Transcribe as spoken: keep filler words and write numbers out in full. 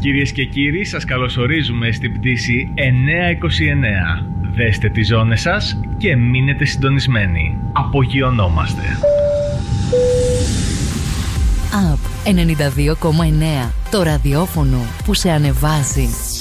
Κυρίες και κύριοι, σας καλωσορίζουμε στην πτήση εννιακόσια είκοσι εννέα. Δέστε τις ζώνες σας και μείνετε συντονισμένοι. Απογειωνόμαστε. App ενενήντα δύο κόμμα εννέα. Το ραδιόφωνο που σε ανεβάζει.